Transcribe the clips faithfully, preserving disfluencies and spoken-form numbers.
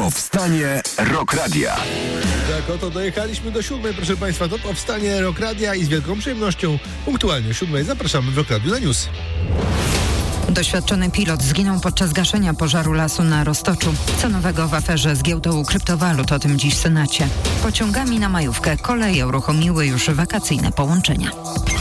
Powstanie Rock Radia. Tak oto dojechaliśmy do siódmej, proszę Państwa. To Powstanie Rock Radia i z wielką przyjemnością punktualnie o siódmej zapraszamy w Rock Radio na news. Doświadczony pilot zginął podczas gaszenia pożaru lasu na Roztoczu. Co nowego w aferze z giełdą kryptowalut, o tym dziś w Senacie. Pociągami na majówkę koleje uruchomiły już wakacyjne połączenia.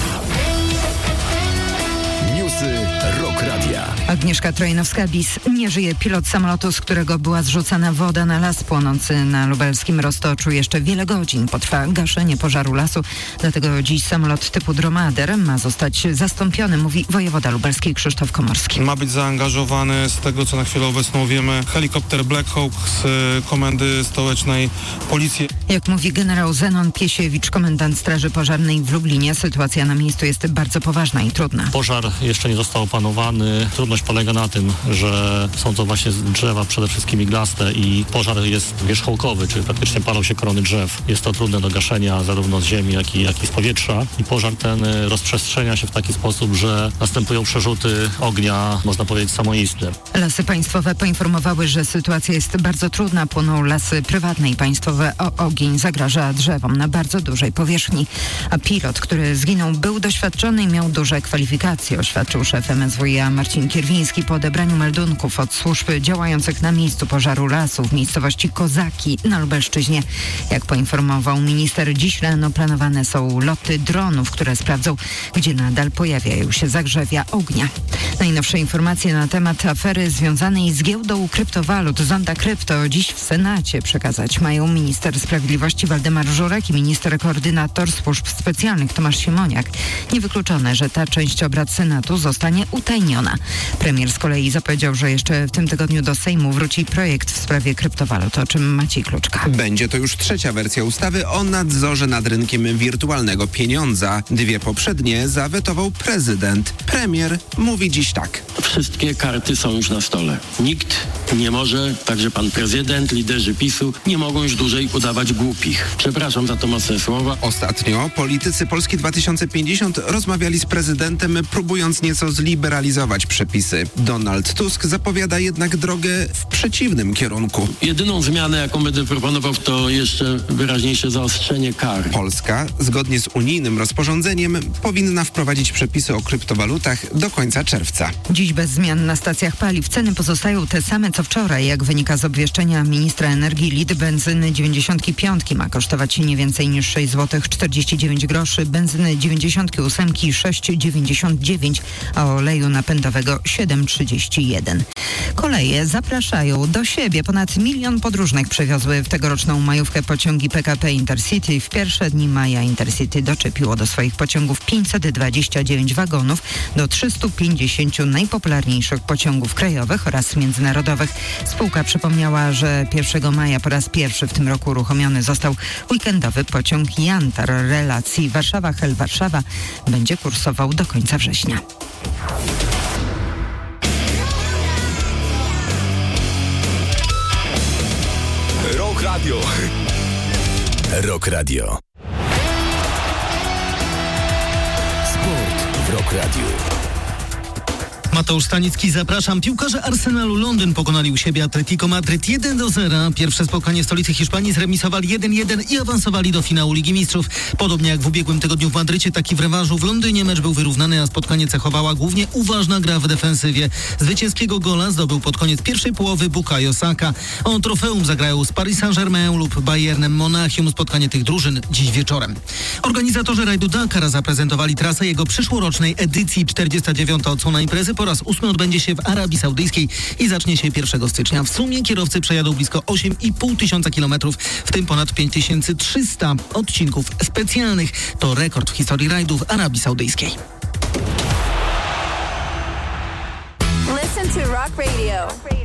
Newsy Rock Radia. Agnieszka Trojnowska-Bis. Nie żyje pilot samolotu, z którego była zrzucana woda na las płonący na lubelskim Roztoczu. Jeszcze wiele godzin potrwa gaszenie pożaru lasu. Dlatego dziś samolot typu Dromader ma zostać zastąpiony, mówi wojewoda lubelski Krzysztof Komorski. Ma być zaangażowany, z tego co na chwilę obecną wiemy, helikopter Black Hawk z Komendy Stołecznej Policji. Jak mówi generał Zenon Piesiewicz, komendant Straży Pożarnej w Lublinie, sytuacja na miejscu jest bardzo poważna i trudna. Pożar jeszcze nie został opanowany. Trudność polega na tym, że są to właśnie drzewa przede wszystkim iglaste i pożar jest wierzchołkowy, czyli praktycznie palą się korony drzew. Jest to trudne do gaszenia zarówno z ziemi, jak i, jak i z powietrza. I pożar ten rozprzestrzenia się w taki sposób, że następują przerzuty ognia, można powiedzieć, samoistne. Lasy Państwowe poinformowały, że sytuacja jest bardzo trudna. Płoną lasy prywatne i państwowe, a ogień zagraża drzewom na bardzo dużej powierzchni. A pilot, który zginął, był doświadczony i miał duże kwalifikacje, oświadczył szef M S W iA Marcin Kierwiński po odebraniu meldunków od służb działających na miejscu pożaru lasu w miejscowości Kozaki na Lubelszczyźnie. Jak poinformował minister, dziś rano planowane są loty dronów, które sprawdzą, gdzie nadal pojawiają się zagrzewia ognia. Najnowsze informacje na temat afery związanej z giełdą kryptowalut Zonda Krypto dziś w Senacie przekazać mają minister sprawiedliwości Waldemar Żurek i minister koordynator służb specjalnych Tomasz Siemoniak. Niewykluczone, że ta część obrad Senatu zostanie utajniona. Premier z kolei zapowiedział, że jeszcze w tym tygodniu do Sejmu wróci projekt w sprawie kryptowalut, o czym Maciej Kluczka. Będzie to już trzecia wersja ustawy o nadzorze nad rynkiem wirtualnego pieniądza. Dwie poprzednie zawetował prezydent. Premier mówi dziś tak. Wszystkie karty są już na stole. Nikt nie może, także pan prezydent, liderzy PiSu, nie mogą już dłużej udawać głupich. Przepraszam za to mocne słowa. Ostatnio politycy Polski dwa tysiące pięćdziesiąt rozmawiali z prezydentem, próbując nieco zliberalizować przepisy. Donald Tusk zapowiada jednak drogę w przeciwnym kierunku. Jedyną zmianę, jaką będę proponował, to jeszcze wyraźniejsze zaostrzenie kar. Polska, zgodnie z unijnym rozporządzeniem, powinna wprowadzić przepisy o kryptowalutach do końca czerwca. Dziś bez zmian na stacjach paliw ceny pozostają te same co wczoraj. Jak wynika z obwieszczenia ministra energii, litr benzyny dziewięćdziesiąt pięć ma kosztować nie więcej niż sześć złotych czterdzieści dziewięć groszy, benzyny dziewięćdziesiąt osiem sześć dziewięćdziesiąt dziewięć, a oleju napędowego siedem trzydzieści jeden. Koleje zapraszają do siebie. Ponad milion podróżnych przewiozły w tegoroczną majówkę pociągi P K P Intercity. W pierwsze dni maja Intercity doczepiło do swoich pociągów pięćset dwadzieścia dziewięć wagonów do trzysta pięćdziesiąt najpopularniejszych pociągów krajowych oraz międzynarodowych. Spółka przypomniała, że pierwszego maja po raz pierwszy w tym roku uruchomiony został weekendowy pociąg Jantar relacji Warszawa-Hel-Warszawa. Będzie kursował do końca września. Rock Radio. Rock Radio. Sport w Rock Radio. Mateusz Stanicki, zapraszam. Piłkarze Arsenalu Londyn pokonali u siebie Atletico Madryt jeden do zera. Pierwsze spotkanie w stolicy Hiszpanii zremisowali jeden jeden i awansowali do finału Ligi Mistrzów. Podobnie jak w ubiegłym tygodniu w Madrycie, tak i w rewanżu w Londynie mecz był wyrównany, a spotkanie cechowała głównie uważna gra w defensywie. Zwycięskiego gola zdobył pod koniec pierwszej połowy Bukayo Saka. O trofeum zagrają z Paris Saint-Germain lub Bayernem Monachium. Spotkanie tych drużyn dziś wieczorem. Organizatorzy rajdu Dakar zaprezentowali trasę jego przyszłorocznej edycji. czterdziesta dziewiąta odsłona imprezy po raz ósmy odbędzie się w Arabii Saudyjskiej i zacznie się pierwszego stycznia. W sumie kierowcy przejadą blisko osiem i pół tysiąca kilometrów, w tym ponad pięć tysięcy trzysta odcinków specjalnych. To rekord w historii rajdu w Arabii Saudyjskiej. Listen to Rock Radio.